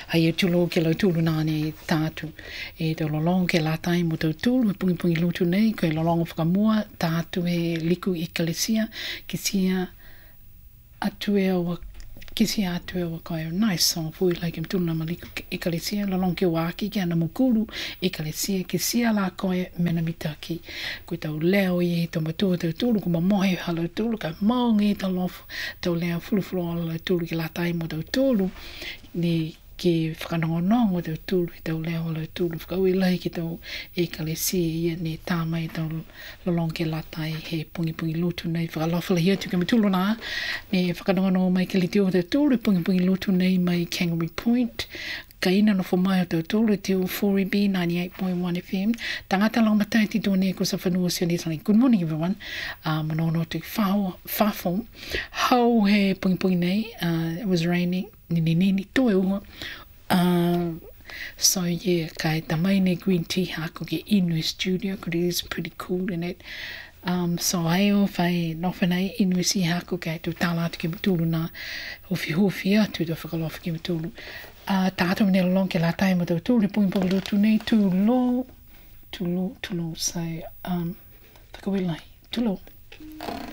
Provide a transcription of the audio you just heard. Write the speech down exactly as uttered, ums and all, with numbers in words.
Ai e tulo ke lau tulu nāne tātu. E te lolong ke lātai mo tau tulu, pungi pungi lutu nei, koe lolong whakamua, tātu e liku i kalesia, ki sia atu e awa, ki sia atu e awa koe nice song, fui lai ke mtulu na maliku i kalesia, lolong ke waki ke ana mukuru i kalesia, ki sia la koe mena mitaki. Koe tau leo i e tau matua tau tulu, kuma mohe halo tulu, ka maungi tau lofu, tau leo fulufulu ala tulu ki lātai mo tau tulu, ni ki whakanongonongo tau tulu i tau leo ala tulu, whakau i lai ki tau e kalesia ia ni tāmai tau lolong ke lātai he pungi pungi lutu nei, whakalawhala hia tu ke mitulu nā, ne whakanongonongo mai ke liti o tau tulu, pungi pungi lutu nei mai Kangaroo Point, ka ina no whamai o tau tolu te o four E B ninety-eight point one F M. Tangata lang matai ti tōne ko sa whanua sia ni sangi. Good morning everyone. Uh, manono te whawhawhong. Hau he pungi pungi nei. Uh, it was raining. Nini nini toe ua. Uh, so yeah, kai tamai ne green tea hako ke Inui studio. Because it is pretty cool in it. Um, so ai o whai nowhanei Inui si hako kai tu tāla atu ke matulu nā hofi hofi atu tu whakalofa ke matulu. Uh, tātou mene lolong ke la tai mo tau tū, le pungi pungi lutu nei, tū lo, tū lo, tū lo, so, um, whakawelai, tū lo.